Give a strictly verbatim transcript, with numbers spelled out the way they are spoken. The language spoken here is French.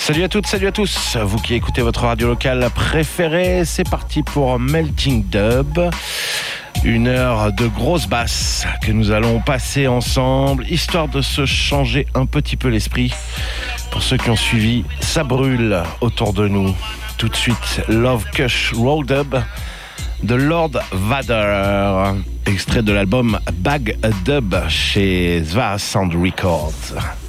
Salut à toutes, salut à tous. Vous qui écoutez votre radio locale préférée, c'est parti pour Melting Dub. Une heure de grosse basse que nous allons passer ensemble, histoire de se changer un petit peu l'esprit. Pour ceux qui ont suivi, ça brûle autour de nous. Tout de suite, Love Kush Roll Dub de Lord Vader, extrait de l'album Bag Dub chez Zva Sound Records.